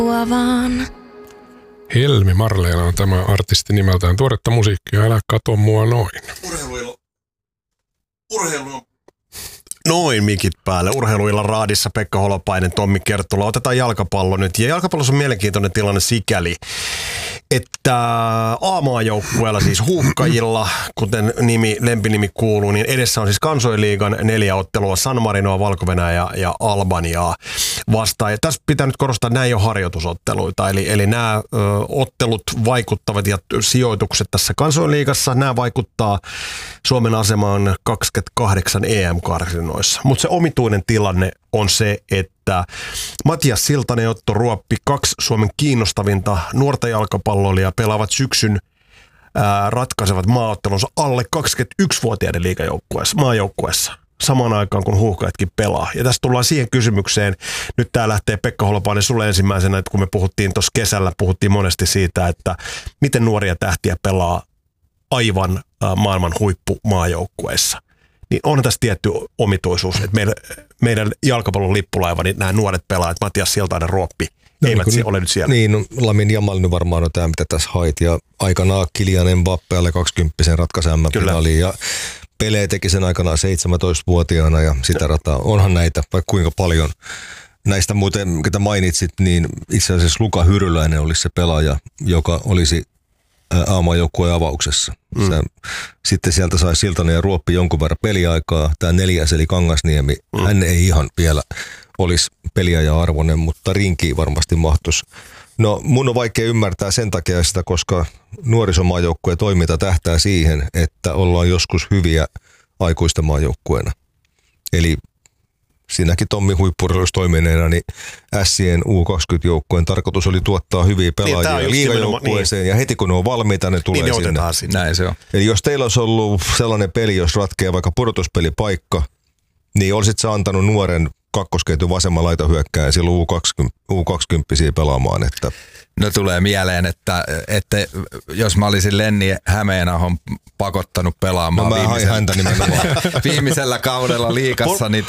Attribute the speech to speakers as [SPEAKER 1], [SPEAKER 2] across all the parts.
[SPEAKER 1] Vaan.
[SPEAKER 2] Helmi Marleena on tämä artisti nimeltään. Tuoretta musiikkia, älä kato mua noin.
[SPEAKER 3] Urheilu noin mikit päälle. Urheiluilla raadissa Pekka Holopainen, Tommi Kerttula. Otetaan jalkapallo nyt. Ja jalkapallossa on mielenkiintoinen tilanne sikäli, että A-maajoukkueella, siis Huuhkajilla, kuten lempinimi kuuluu, niin edessä on siis Kansoinliigan 4 ottelua, San Marinoa, Valko-Venäjää ja Albaniaa vastaan. Ja tässä pitää nyt korostaa, että nämä ei ole harjoitusotteluita, eli nämä ottelut vaikuttavat ja sijoitukset tässä Kansoinliigassa, nämä vaikuttaa Suomen asemaan 28 EM-karsinnoissa. Mutta se omituinen tilanne on se, että Matias Siltanen ja Otto Ruoppi, 2 Suomen kiinnostavinta nuorta jalkapalloilijaa, pelaavat syksyn ratkaisevat maaottelunsa alle 21-vuotiaiden maajoukkueessa samaan aikaan, kun Huuhkajatkin pelaa. Ja tässä tullaan siihen kysymykseen, nyt tämä lähtee Pekka Holopainen sulle ensimmäisenä, että kun me puhuttiin tuossa kesällä, puhuttiin monesti siitä, että miten nuoria tähtiä pelaa aivan maailman huippumaajoukkueessa. Niin on tässä tietty omituisuus, että meidän jalkapallon lippulaiva, niin nämä nuoret pelaajat, Matias Siltanen, Ruoppi, eivät ole nyt siellä.
[SPEAKER 4] Niin, no, Lamin Jamal nyt varmaan on tämä, mitä tässä hait. Ja aikanaan Kylian Mbappé alle 20 ratkaisi MM-finaaliin. Ja Pelé teki sen aikanaan 17-vuotiaana ja sitä rataa. Onhan näitä, vaikka kuinka paljon. Näistä muuten, ketä mainitsit, niin itse asiassa Luka Hyryläinen olisi se pelaaja, joka olisi A-maajoukkueen avauksessa. Sitten sieltä sai Siltanen ja Ruoppi jonkun verran peliaikaa. Tämä 4. eli Kangasniemi, hän ei ihan vielä olisi peliaja-arvoinen, mutta rinkiin varmasti mahtuisi. No mun on vaikea ymmärtää sen takia sitä, koska nuorisomaajoukkueen toiminta tähtää siihen, että ollaan joskus hyviä aikuisten maajoukkueena. Eli siinäkin Tommi huippu-urheilussa toimineena, niin Sien U20-joukkueen tarkoitus oli tuottaa hyviä pelaajia niin, liigajoukkueeseen, ja heti kun ne on valmiita, ne tulee niin sinne.
[SPEAKER 5] Näin se on.
[SPEAKER 4] Eli jos teillä olisi ollut sellainen peli, jos ratkeaa vaikka pudotuspelipaikka, niin olisit sä antanut nuoren kakkosketjun vasemman laitahyökkääjän silloin U20 pelaamaan, että
[SPEAKER 5] no tulee mieleen, että jos mä olisin Lenni Hämeenahon pakottanut pelaamaan viimeisellä kaudella liigassa, niin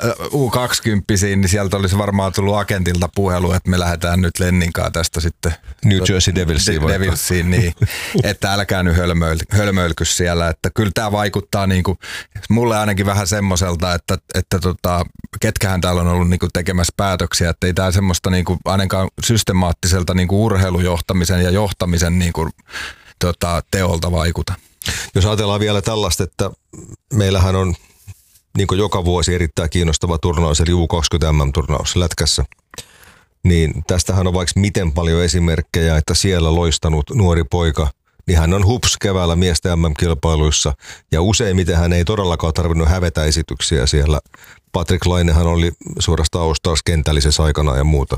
[SPEAKER 5] U20, niin sieltä olisi varmaan tullut agentilta puhelu, että me lähdetään nyt Lenninkaan tästä sitten
[SPEAKER 4] New Jersey
[SPEAKER 5] Devilsiin, niin, että älkää nyt hölmöilkys siellä, että kyllä tämä vaikuttaa niinku, mulle ainakin vähän semmoiselta, että ketkähän täällä on ollut niinku tekemässä päätöksiä, että ei tämä semmoista niinku, ainakaan systemaattiselta niinku urheilujohtamisen ja johtamisen niinku, teolta vaikuta.
[SPEAKER 4] Jos ajatellaan vielä tällaista, että meillähän on niin kuin joka vuosi erittäin kiinnostava turnaus, eli U20 MM-turnaus lätkässä, niin tästähän on vaikka miten paljon esimerkkejä, että siellä loistanut nuori poika, niin hän on hups keväällä miesten MM-kilpailuissa, ja useimmiten hän ei todellakaan tarvinnut hävetä esityksiä siellä. Patrick Lainehan oli suorastaan All-Stars kentällisessä aikana ja muuta.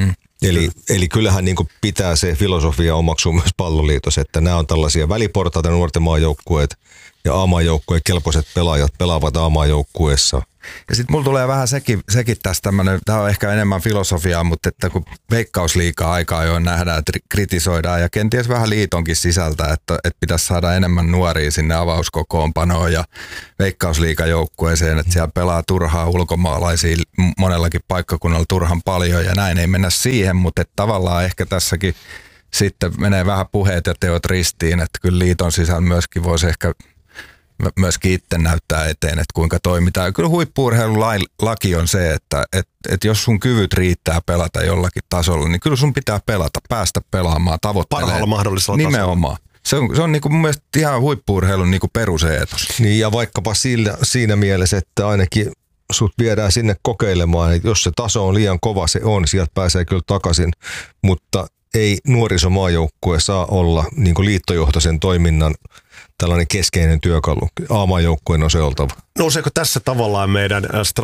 [SPEAKER 4] Eli kyllähän niin kuin pitää se filosofia omaksua myös Palloliitos, että nämä on tällaisia väliportaita nuorten maajoukkueet ja A-maajoukkueen kelpoiset pelaajat pelaavat A-maajoukkueessa.
[SPEAKER 5] Ja sitten mulla tulee vähän sekin tästä tämmöinen, tämä on ehkä enemmän filosofiaa, mutta että kun Veikkausliigaa aikaa jo nähdään, että kritisoidaan ja kenties vähän liitonkin sisältä, että pitäisi saada enemmän nuoria sinne avauskokoonpanoon ja Veikkausliigajoukkueeseen, että siellä pelaa turhaa ulkomaalaisia monellakin paikkakunnalla turhan paljon ja näin ei mennä siihen, mutta että tavallaan ehkä tässäkin sitten menee vähän puheet ja teot ristiin, että kyllä liiton sisällä myöskin voisi ehkä myöskin itse näyttää eteen, että kuinka toimitaan. Kyllä huippu-urheilulaki on se, että jos sun kyvyt riittää pelata jollakin tasolla, niin kyllä sun pitää pelata, päästä pelaamaan, tavoittelemaan.
[SPEAKER 3] Parhaalla mahdollisella tasolla.
[SPEAKER 5] Nimenomaan. Se on niin kuin mun mielestä ihan huippu-urheilun niin kuin peruseetos.
[SPEAKER 4] Niin ja vaikkapa siinä mielessä, että ainakin sut viedään sinne kokeilemaan, että jos se taso on liian kova, se on, sieltä pääsee kyllä takaisin, mutta ei nuorisomaajoukkue saa olla niin kuin liittojohtoisen toiminnan tällainen keskeinen työkalu. A-maajoukkueen on se oltava.
[SPEAKER 3] Nouseeko tässä tavallaan meidän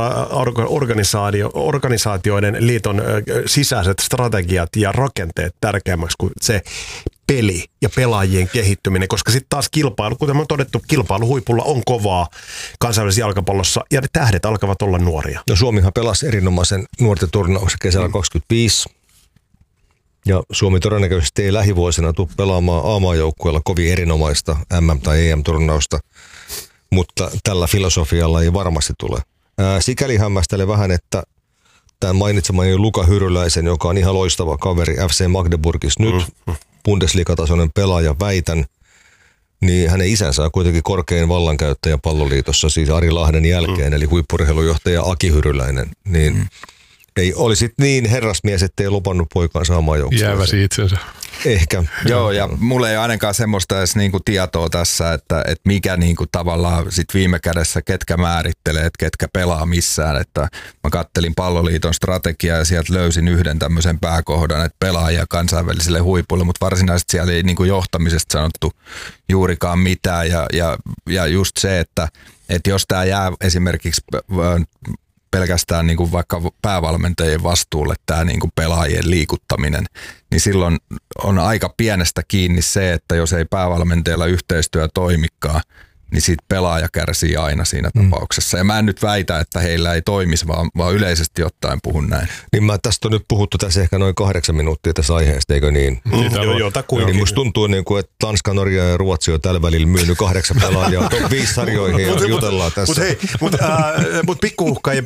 [SPEAKER 3] organisaatioiden liiton sisäiset strategiat ja rakenteet tärkeämmäksi kuin se peli ja pelaajien kehittyminen, koska sitten taas kilpailu, kuten on todettu, kilpailuhuipulla on kovaa kansainvälisessä jalkapallossa ja ne tähdet alkavat olla nuoria.
[SPEAKER 4] No Suomihan pelasi erinomaisen nuorten turnauksen kesällä 25. Ja Suomi todennäköisesti ei lähivuosina tule pelaamaan A-maajoukkueella kovin erinomaista MM- tai EM-turnausta, mutta tällä filosofialla ei varmasti tule. Sikäli hämmästelen vähän, että tämän mainitsemani Luka Hyryläisen, joka on ihan loistava kaveri FC Magdeburgissa nyt, Bundesliga-tasoinen pelaaja, väitän, niin hänen isänsä on kuitenkin korkein vallankäyttäjä Palloliitossa, siis Ari Lahden jälkeen, eli huippu-urheilujohtaja Aki Hyryläinen, niin ei olisi niin herrasmies, ettei lupannut poikaan saamaan joukkueeseen.
[SPEAKER 2] Jääväsi itsensä.
[SPEAKER 4] Ehkä.
[SPEAKER 5] Joo, ja mulla ei ainakaan semmoista edes niinku tietoa tässä, että mikä niinku tavallaan sit viime kädessä ketkä määrittelee, että ketkä pelaa missään. Että mä kattelin Palloliiton strategiaa ja sieltä löysin yhden tämmöisen pääkohdan, että pelaajia kansainvälisille huipuille, mutta varsinaisesti siellä ei niinku johtamisesta sanottu juurikaan mitään. Ja just se, että jos tämä jää esimerkiksi pelkästään niin kuin vaikka päävalmentajien vastuulle tämä niin kuin pelaajien liikuttaminen, niin silloin on aika pienestä kiinni se, että jos ei päävalmentajalla yhteistyö toimikaan, niin siitä pelaaja kärsii aina siinä tapauksessa. Ja mä en nyt väitä, että heillä ei toimisi, vaan yleisesti ottaen puhun näin.
[SPEAKER 4] Niin tästä on nyt puhuttu tässä ehkä noin 8 minuuttia tässä aiheesta, eikö niin? Niin musta tuntuu, että Tanska, Norja ja Ruotsi on tällä välillä myynyt 8 pelaajaa top 5 sarjoihin ja jutellaan tässä.
[SPEAKER 3] Mutta pikkuuhkajien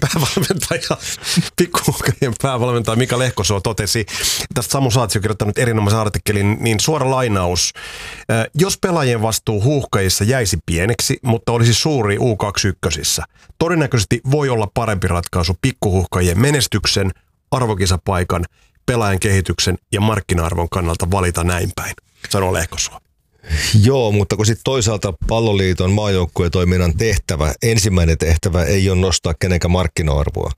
[SPEAKER 3] päävalmentaja Mika Lehkosuo totesi, tästä Samu Saatsio kirjoittanut erinomaisen artikkelin, niin suora lainaus. Jos pelaajien vastuu huuhkajissa jäisi pieneksi, mutta olisi suuri U21. Todennäköisesti voi olla parempi ratkaisu pikkuhuhkajien menestyksen, arvokisapaikan, pelaajan kehityksen ja markkina-arvon kannalta valita näin päin, sanoo Lehkosuo.
[SPEAKER 4] Joo, mutta kun sitten toisaalta Palloliiton maajoukkuetoiminnan ensimmäinen tehtävä ei ole nostaa kenenkään markkina-arvoa,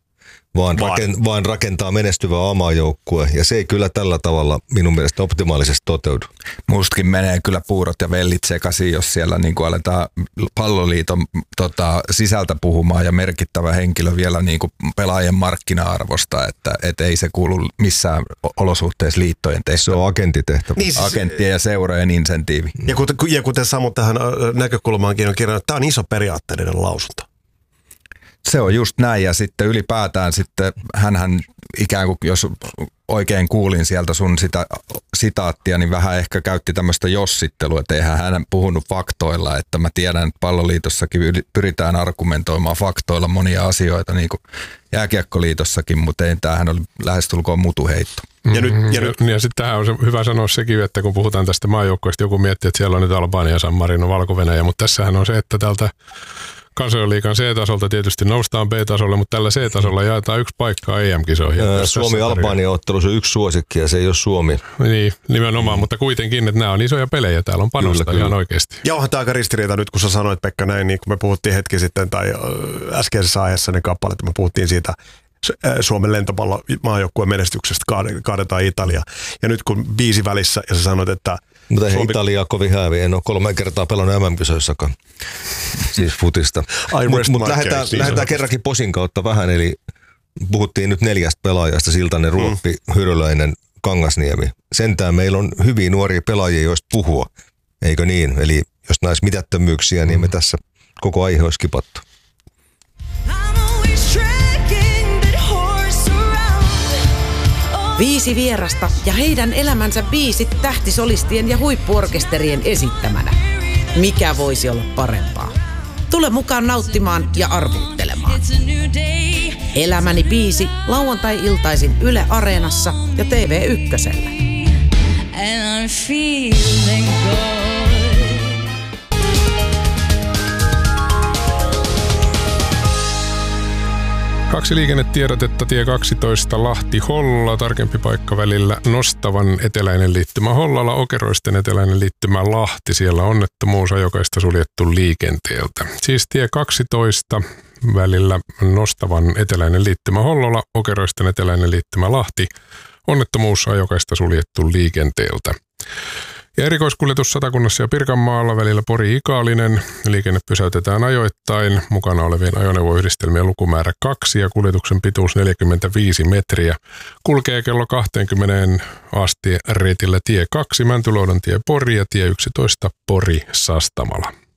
[SPEAKER 4] vaan rakentaa menestyvää A-maajoukkue, ja se ei kyllä tällä tavalla minun mielestä optimaalisesti toteudu.
[SPEAKER 5] Mustakin menee kyllä puurot ja vellit sekaisin, jos siellä niin kuin aletaan Palloliiton sisältä puhumaan ja merkittävä henkilö vielä niin kuin pelaajien markkina-arvosta, että ei se kuulu missään olosuhteessa liittojen tehtävä.
[SPEAKER 4] Se on agentitehtävä.
[SPEAKER 3] Niin,
[SPEAKER 5] agenttien ja seurojen insentiivi.
[SPEAKER 3] Ja kuten Samu tähän näkökulmaankin on kirjannut, tämä on iso periaatteellinen lausunto.
[SPEAKER 5] Se on just näin, ja sitten ylipäätään sitten hänhän ikään kuin, jos oikein kuulin sieltä sun sitä sitaattia, niin vähän ehkä käytti tämmöistä jossittelua, että eihän hän puhunut faktoilla, että mä tiedän, että Palloliitossakin pyritään argumentoimaan faktoilla monia asioita, niin kuin Jääkiekkoliitossakin, mutta tämähän oli lähestulkoon mutuheitto.
[SPEAKER 2] Ja sitten tähän on se hyvä sanoa sekin, että kun puhutaan tästä maajoukkoista, joku miettii, että siellä on nyt Albania, San Marino, Valko-Venäjä, mutta tässähän on se, että tältä Kansainliigan C-tasolta tietysti noustaan B-tasolle, mutta tällä C-tasolla jaetaan 1 paikka EM-kisoihin.
[SPEAKER 4] Suomi-Albania-ottelussa on 1 suosikki ja se ei ole Suomi.
[SPEAKER 2] Niin, nimenomaan, mutta kuitenkin, että nämä on isoja pelejä. Täällä on panosta ihan oikeasti.
[SPEAKER 3] Ja onhan tämä aika ristiriita nyt, kun sä sanoit, Pekka, näin, niin kun me puhuttiin hetki sitten, tai äskeisessä aiheessa ne kappaleet, me puhuttiin siitä Suomen lentopallomaajoukkueen menestyksestä kaadetaan Italia. Ja nyt kun biisi välissä ja sä sanoit, että
[SPEAKER 4] mutta ei Italiaa kovin häviä. En ole 3 kertaa pelannut MM-kisoissakaan. Siis futista. Mutta lähdetään kerrankin posin kautta vähän. Eli puhuttiin nyt 4 pelaajasta. Siltanen, Ruoppi, Hyryläinen, Kangasniemi. Sentään meillä on hyviä nuoria pelaajia, joista puhua. Eikö niin? Eli jos näis mitättömyyksiä, niin me tässä koko aihe olisi kipattu.
[SPEAKER 1] 5 vierasta ja heidän elämänsä 5 tähtisolistien ja huippuorkesterien esittämänä. Mikä voisi olla parempaa? Tule mukaan nauttimaan ja arvuuttelemaan. Elämäni biisi lauantai-iltaisin Yle Areenassa ja TV1:llä.
[SPEAKER 2] 2 liikennetiedotetta tie 12 Lahti-Holla, tarkempi paikka välillä Nostavan eteläinen liittymä Hollalla, Okeroisten eteläinen liittymä Lahti. Siellä onnettomuus, ajokaista suljettu liikenteeltä. Siis tie 12 välillä Nostavan eteläinen liittymä Hollalla, Okeroisten eteläinen liittymä Lahti. Onnettomuus, ajokaista suljettu liikenteeltä. Ja erikoiskuljetus Satakunnassa ja Pirkanmaalla välillä Pori-Ikaalinen. Liikenne pysäytetään ajoittain. Mukana olevien ajoneuvoyhdistelmien lukumäärä 2 ja kuljetuksen pituus 45 metriä. Kulkee kello 20 asti reitillä tie 2 Mäntyluodon tie Pori ja tie 11 Pori Sastamala.